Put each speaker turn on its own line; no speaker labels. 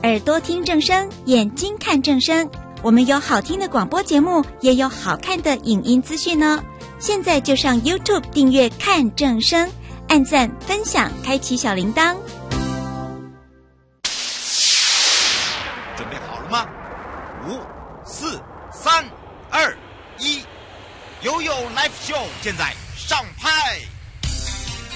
耳朵听正声，眼睛看正声。我们有好听的广播节目，也有好看的影音资讯呢。现在就上 YouTube 订阅看正声，按赞分享，开启小铃铛。
准备好了吗？5、4、3、2、1，悠悠 Live Show 现在上拍。